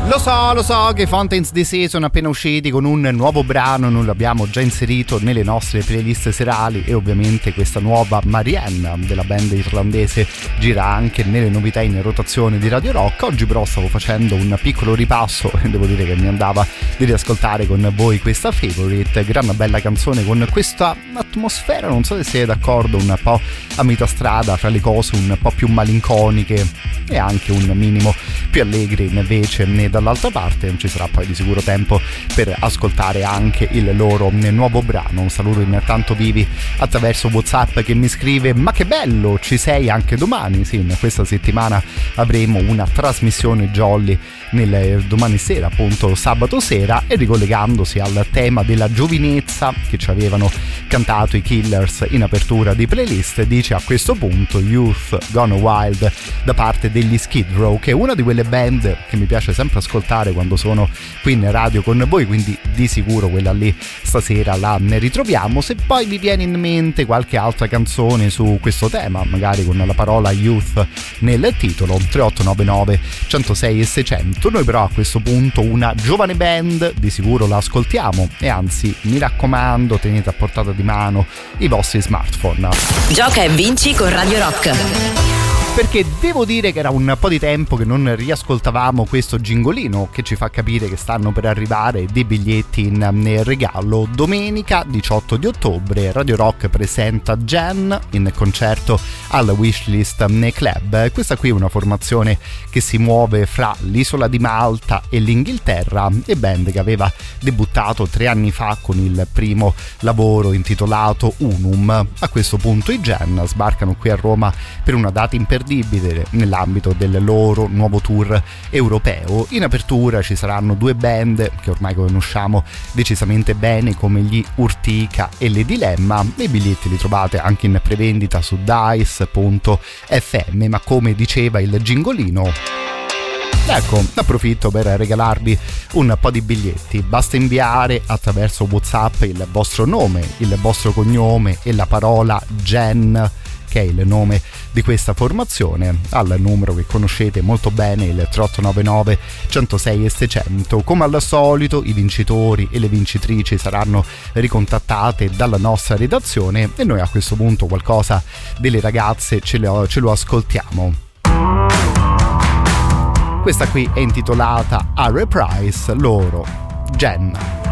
Lo so che Fountains DC sono appena usciti con un nuovo brano, noi l'abbiamo già inserito nelle nostre playlist serali e ovviamente questa nuova Marianne della band irlandese gira anche nelle novità in rotazione di Radio Rock. Oggi però stavo facendo un piccolo ripasso e devo dire che mi andava di riascoltare con voi questa Favorite, gran bella canzone con questa atmosfera, non so se siete d'accordo, un po' a metà strada fra le cose un po' più malinconiche e anche un minimo più allegri invece dall'altra parte. Ci sarà poi di sicuro tempo per ascoltare anche il loro nuovo brano. Un saluto intanto Vivi attraverso WhatsApp che mi scrive: ma che bello, ci sei anche domani? Sì, in questa settimana avremo una trasmissione jolly nel domani sera, appunto sabato sera, e ricollegandosi al tema della giovinezza che ci avevano cantato i Killers in apertura di playlist, dice a questo punto Youth Gone Wild da parte degli Skid Row, che è una di quelle band che mi piace sempre ascoltare quando sono qui in radio con voi, quindi di sicuro quella lì stasera la ne ritroviamo. Se poi vi viene in mente qualche altra canzone su questo tema, magari con la parola Youth nel titolo, 3899 106 e 600. Noi però a questo punto una giovane band di sicuro la ascoltiamo, e anzi mi raccomando tenete a portata di mano i vostri smartphone. Gioca e vinci con Radio Rock, perché devo dire che era un po' di tempo che non riascoltavamo questo gingolino che ci fa capire che stanno per arrivare dei biglietti in regalo. Domenica 18 di ottobre Radio Rock presenta Jen in concerto al Wishlist Club. Questa qui è una formazione che si muove fra l'isola di Malta e l'Inghilterra, e band che aveva debuttato 3 anni fa con il primo lavoro intitolato Unum. A questo punto i Jen sbarcano qui a Roma per una data imperdibile nell'ambito del loro nuovo tour europeo. In apertura ci saranno 2 band che ormai conosciamo decisamente bene come gli Urtica e le Dilemma. I biglietti li trovate anche in prevendita su dice.fm, ma come diceva il gingolino, ecco, approfitto per regalarvi un po' di biglietti. Basta inviare attraverso WhatsApp il vostro nome, il vostro cognome e la parola Jen, che è il nome di questa formazione, al numero che conoscete molto bene, il 3899 106 e 600. Come al solito i vincitori e le vincitrici saranno ricontattate dalla nostra redazione, e noi a questo punto qualcosa delle ragazze ce lo ascoltiamo. Questa qui è intitolata A Reprise, loro Jen.